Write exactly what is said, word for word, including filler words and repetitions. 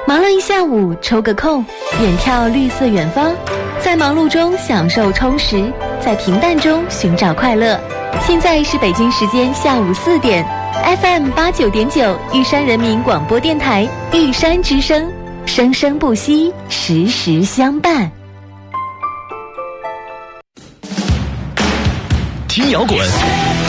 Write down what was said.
忙了一下午，抽个空，远眺绿色远方，在忙碌中享受充实，在平淡中寻找快乐。现在是北京时间下午四点 ，F M 八九点九，玉山人民广播电台，玉山之声，生生不息，时时相伴。 听摇滚。